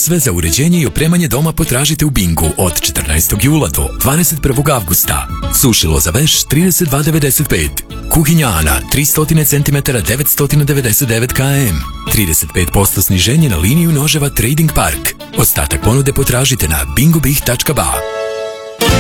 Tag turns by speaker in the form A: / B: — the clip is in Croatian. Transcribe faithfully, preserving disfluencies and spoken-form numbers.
A: Sve za uređenje i opremanje doma potražite u Bingu od četrnaestog jula do dvadeset prvog avgusta. Sušilo za veš trideset dva devedeset pet. Kuhinja Ana tristo centimetara devetsto devedeset devet km. trideset pet posto sniženje na liniju noževa Trading Park. Ostatak ponude potražite na bingobih tačka ba.